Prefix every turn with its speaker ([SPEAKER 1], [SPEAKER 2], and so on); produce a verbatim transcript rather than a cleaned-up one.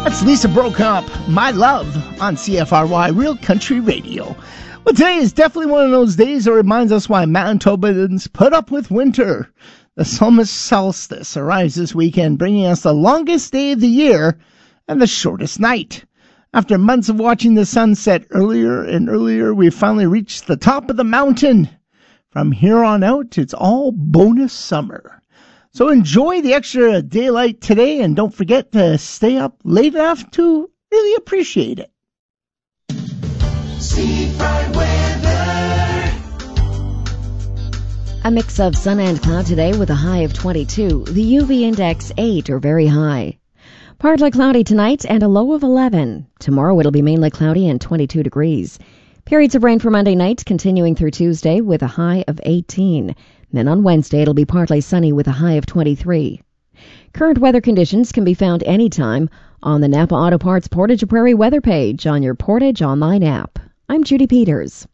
[SPEAKER 1] That's Lisa Broke Up, My Love, on C F R Y Real Country Radio. Well, today is definitely one of those days that reminds us why Manitobans put up with winter. The summer solstice arrives this weekend, bringing us the longest day of the year and the shortest night. After months of watching the sun set earlier and earlier, we finally reached the top of the mountain. From here on out, it's all bonus summer. So enjoy the extra daylight today, and don't forget to stay up late enough to really appreciate it.
[SPEAKER 2] Seafront weather.
[SPEAKER 3] A mix of sun and cloud today with a high of twenty-two. The U V index eight or very high. Partly cloudy tonight and a low of eleven. Tomorrow it'll be mainly cloudy and twenty-two degrees. Periods of rain for Monday night continuing through Tuesday with a high of eighteen. Then on Wednesday it'll be partly sunny with a high of twenty-three. Current weather conditions can be found anytime on the Napa Auto Parts Portage Prairie weather page on your Portage Online app. I'm Judy Peters.